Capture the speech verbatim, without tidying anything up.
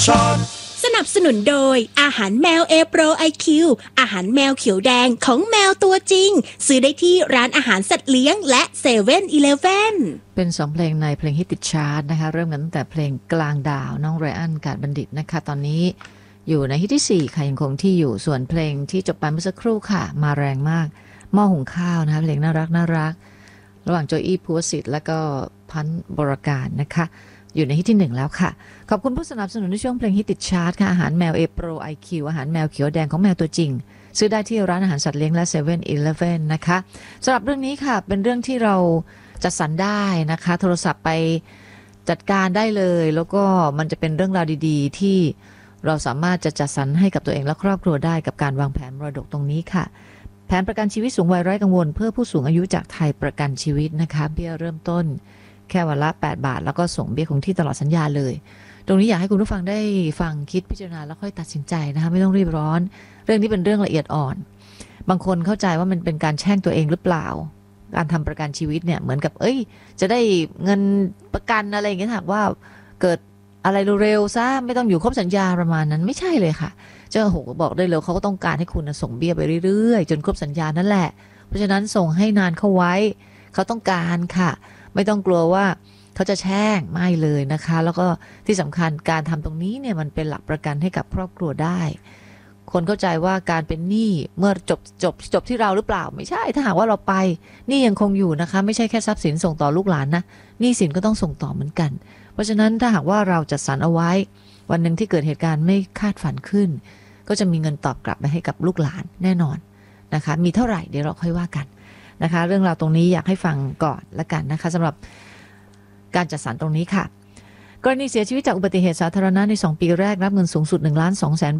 Shot สนับสนุนโดยอาหารแมว A Pro ไอ คิว อาหารแมวเขียวแดงของแมวตัวจริงซื้อได้ที่ร้านอาหารสัตว์เลี้ยงและ เซเว่น อีเลฟเว่นเป็นสองเพลงในเพลงฮิตติดชาร์ตนะคะเริ่มกันตั้งแต่เพลงกลางดาวน้องไรอันกาดบัณฑิตนะคะตอนนี้อยู่ในฮิตที่สี่ค่ะยังคงที่อยู่ส่วนเพลงที่จบไปเมื่อสักครู่ค่ะมาแรงมากหม้อหุงข้าวนะคะเพลงน่ารักน่ารักระหว่างโจอี้ภูวสิทธิ์และก็พันธ์บรการนะคะอยู่ในฮิตที่หนึ่งแล้วค่ะขอบคุณผู้สนับสนุนในช่วงเพลงฮิตติดชาร์ตค่ะอาหารแมว A Pro ไอ คิว อาหารแมวเขียวแดงของแมวตัวจริงซื้อได้ที่ร้านอาหารสัตว์เลี้ยงและ เซเว่น อีเลฟเว่น นะคะสำหรับเรื่องนี้ค่ะเป็นเรื่องที่เราจัดสรรได้นะคะโทรศัพท์ไปจัดการได้เลยแล้วก็มันจะเป็นเรื่องราวดีๆที่เราสามารถจะจัดสรรให้กับตัวเองและครอบครัวได้กับการวางแผนมรดกตรงนี้ค่ะแผนประกันชีวิตสูงวัยไร้กังวลเพื่อผู้สูงอายุจากไทยประกันชีวิตนะคะเบี้ยเริ่มต้นแค่วันละแปดบาทแล้วก็ส่งเบี้ยคงที่ตลอดสัญญาเลยตรงนี้อยากให้คุณผู้ฟังได้ฟังคิดพิจารณาแล้วค่อยตัดสินใจนะคะไม่ต้องรีบร้อนเรื่องนี้เป็นเรื่องละเอียดอ่อนบางคนเข้าใจว่ามันเป็นการแช่งตัวเองหรือเปล่าการทำประกันชีวิตเนี่ยเหมือนกับเอ้ยจะได้เงินประกันอะไรอย่างเงี้ยหากว่าเกิดอะไรเร็วๆซะไม่ต้องอยู่ครบสัญญาประมาณนั้นไม่ใช่เลยค่ะเจ้าโหบอกได้เลยเขาก็ต้องการให้คุณส่งเบี้ยไปเรื่อยๆจนครบสัญญานั่นแหละเพราะฉะนั้นส่งให้นานเข้าไว้เขาต้องการค่ะไม่ต้องกลัวว่าเขาจะแช่งไม่เลยนะคะแล้วก็ที่สำคัญการทำตรงนี้เนี่ยมันเป็นหลักประกันให้กับครอบครัวได้คนเข้าใจว่าการเป็นหนี้เมื่อจบจบจบที่เราหรือเปล่าไม่ใช่ถ้าหากว่าเราไปหนี้ยังคงอยู่นะคะไม่ใช่แค่ทรัพย์สินส่งต่อลูกหลานนะหนี้สินก็ต้องส่งต่อเหมือนกันเพราะฉะนั้นถ้าหากว่าเราจัดสรรเอาไว้วันหนึ่งที่เกิดเหตุการณ์ไม่คาดฝันขึ้นก็จะมีเงินตอบกลับไปให้กับลูกหลานแน่นอนนะคะมีเท่าไหร่เดี๋ยวเราค่อยว่ากันนะคะเรื่องราวตรงนี้อยากให้ฟังก่อนละกันนะคะสำหรับการจัดสรรตรงนี้ค่ะกรณีเสียชีวิตจากอุบัติเหตุสาธารณะในสองปีแรกรับเงินสูงสุดหนึ่งล้านสองแสน